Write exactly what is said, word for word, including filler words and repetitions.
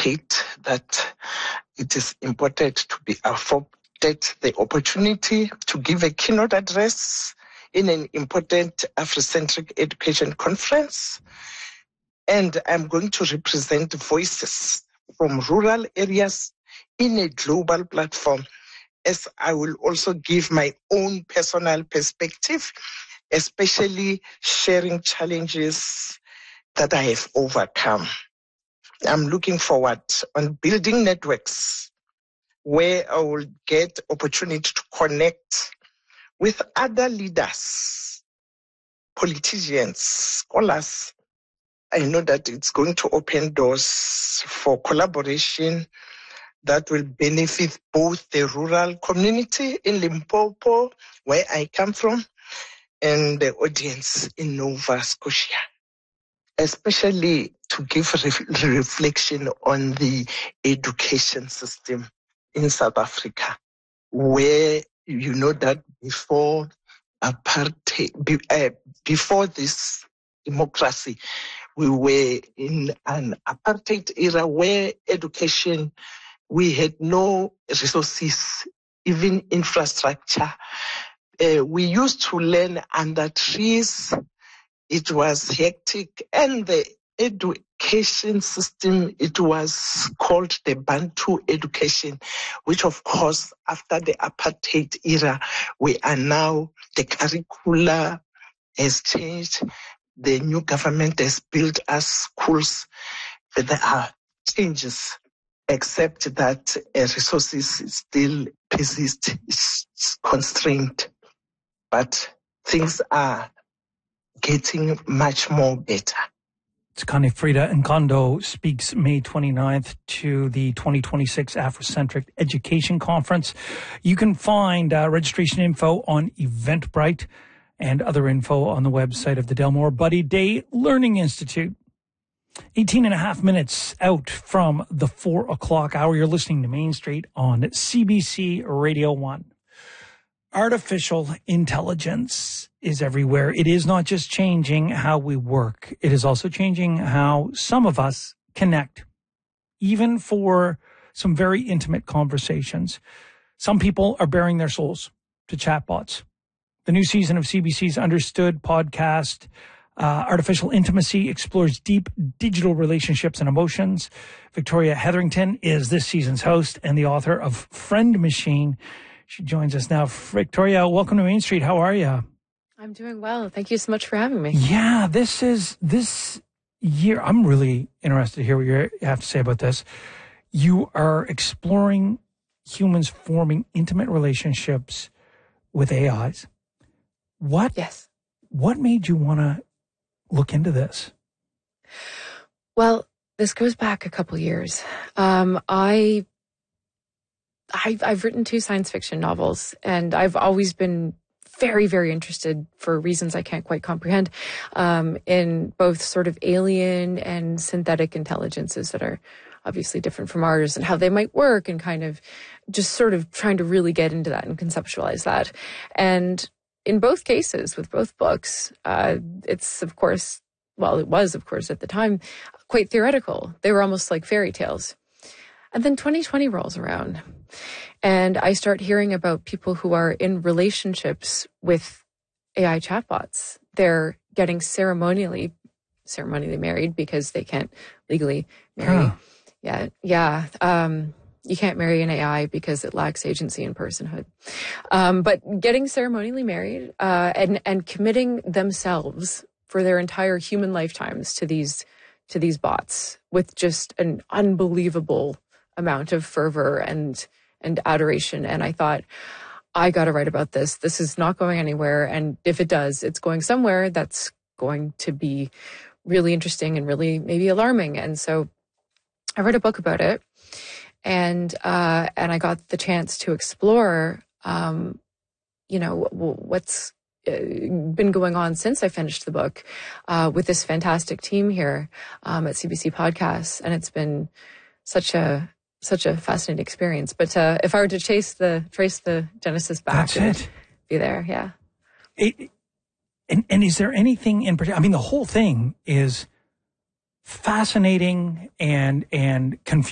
indicate that it is important to be afforded the opportunity to give a keynote address in an important Afrocentric education conference. And I'm going to represent voices from rural areas in a global platform, as I will also give my own personal perspective, especially sharing challenges that I have overcome. I'm looking forward on building networks where I will get opportunity to connect with other leaders, politicians, scholars. I know that it's going to open doors for collaboration that will benefit both the rural community in Limpopo, where I come from, and the audience in Nova Scotia, especially to give re- reflection on the education system in South Africa, where you know that before apartheid, be, uh, before this democracy, we were in an apartheid era where education, we had no resources, even infrastructure. Uh, we used to learn under trees. It was hectic, and the education system, it was called the Bantu education, which of course, after the apartheid era, we are now, the curricula has changed. The new government has built us schools. There are changes, except that uh, resources still persist, it's constrained. But things are getting much more better. Tsikane Frida Nkondo speaks May twenty-ninth to the twenty twenty-six Afrocentric Education Conference. You can find uh, registration info on Eventbrite and other info on the website of the Delmore Buddy Day Learning Institute. eighteen and a half minutes out from the four o'clock hour. You're listening to Main Street on C B C Radio one. Artificial intelligence is everywhere. It is not just changing how we work. It is also changing how some of us connect, even for some very intimate conversations. Some people are bearing their souls to chatbots. The new season of C B C's Understood podcast, uh, Artificial Intimacy, explores deep digital relationships and emotions. Victoria Hetherington is this season's host and the author of Friend Machine. She joins us now. Victoria, welcome to Main Street. How are you? I'm doing well. Thank you so much for having me. Yeah, this is, this year, I'm really interested to hear what you have to say about this. You are exploring humans forming intimate relationships with A Is. What? Yes. What made you want to look into this? Well, this goes back a couple years. Um, I, I've, I've written two science fiction novels, and I've always been very, very interested, for reasons I can't quite comprehend, um, in both sort of alien and synthetic intelligences that are obviously different from ours, and how they might work, and kind of just sort of trying to really get into that and conceptualize that. And in both cases, with both books, uh, it's, of course, well, it was, of course, at the time, quite theoretical. They were almost like fairy tales. And then twenty twenty rolls around, and I start hearing about people who are in relationships with A I chatbots. They're getting ceremonially, ceremonially married because they can't legally marry. Huh. Yeah, yeah. Um, you can't marry an A I because it lacks agency and personhood. Um, but getting ceremonially married uh, and and committing themselves for their entire human lifetimes to these to these bots with just an unbelievable amount of fervor and and adoration. And I thought, I got to write about this. This is not going anywhere. And if it does, it's going somewhere that's going to be really interesting and really maybe alarming. And so I wrote a book about it. And uh, and I got the chance to explore, um, you know, w- what's been going on since I finished the book uh, with this fantastic team here um, at C B C Podcasts. And it's been such a such a fascinating experience. But uh, if I were to chase the trace the genesis back, That's it. Be there, yeah. It, and and is there anything in particular? I mean, the whole thing is fascinating and and confusing.